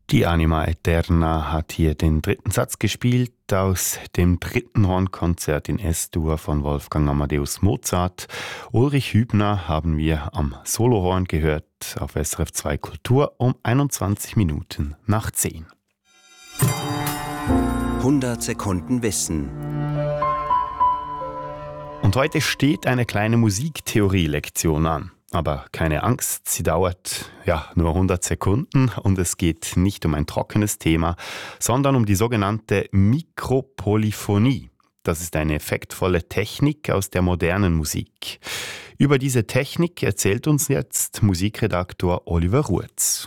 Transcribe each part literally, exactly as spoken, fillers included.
Die Anima Eterna hat hier den dritten Satz gespielt aus dem dritten Hornkonzert in S-Dur von Wolfgang Amadeus Mozart. Ulrich Hübner haben wir am Solohorn gehört auf S R F zwei Kultur um einundzwanzig Minuten nach zehn. hundert Sekunden Wissen. Und heute steht eine kleine Musiktheorie-Lektion an. Aber keine Angst, sie dauert ja nur hundert Sekunden und es geht nicht um ein trockenes Thema, sondern um die sogenannte Mikropolyphonie. Das ist eine effektvolle Technik aus der modernen Musik. Über diese Technik erzählt uns jetzt Musikredaktor Oliver Ruetz.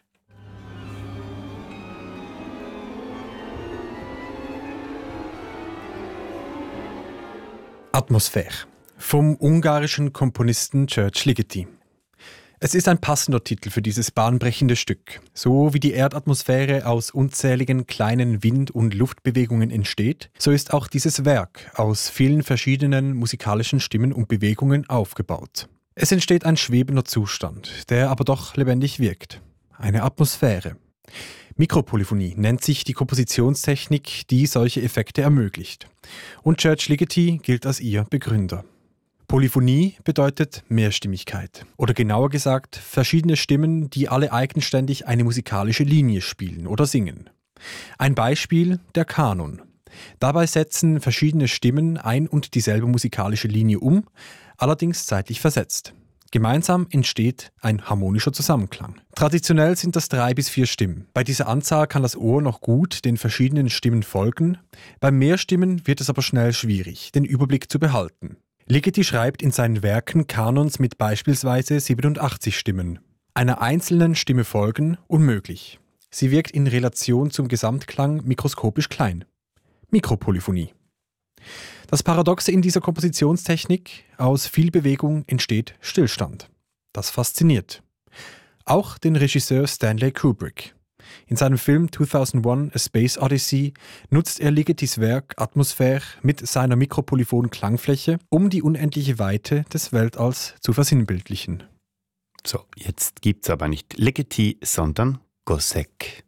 Atmosphäre vom ungarischen Komponisten György Ligeti. Es ist ein passender Titel für dieses bahnbrechende Stück. So wie die Erdatmosphäre aus unzähligen kleinen Wind- und Luftbewegungen entsteht, so ist auch dieses Werk aus vielen verschiedenen musikalischen Stimmen und Bewegungen aufgebaut. Es entsteht ein schwebender Zustand, der aber doch lebendig wirkt. Eine Atmosphäre. Mikropolyphonie nennt sich die Kompositionstechnik, die solche Effekte ermöglicht. Und György Ligeti gilt als ihr Begründer. Polyphonie bedeutet Mehrstimmigkeit. Oder genauer gesagt, verschiedene Stimmen, die alle eigenständig eine musikalische Linie spielen oder singen. Ein Beispiel, der Kanon. Dabei setzen verschiedene Stimmen ein und dieselbe musikalische Linie um, allerdings zeitlich versetzt. Gemeinsam entsteht ein harmonischer Zusammenklang. Traditionell sind das drei bis vier Stimmen. Bei dieser Anzahl kann das Ohr noch gut den verschiedenen Stimmen folgen. Bei mehr Stimmen wird es aber schnell schwierig, den Überblick zu behalten. Ligeti schreibt in seinen Werken Kanons mit beispielsweise siebenundachtzig Stimmen. Einer einzelnen Stimme folgen unmöglich. Sie wirkt in Relation zum Gesamtklang mikroskopisch klein. Mikropolyphonie. Das Paradoxe in dieser Kompositionstechnik: aus viel Bewegung entsteht Stillstand. Das fasziniert. Auch den Regisseur Stanley Kubrick. In seinem Film zweitausendeins A Space Odyssey nutzt er Ligetis Werk Atmosphäre mit seiner mikropolyphonen Klangfläche, um die unendliche Weite des Weltalls zu versinnbildlichen. So, jetzt gibt's aber nicht Ligeti, sondern Gossec.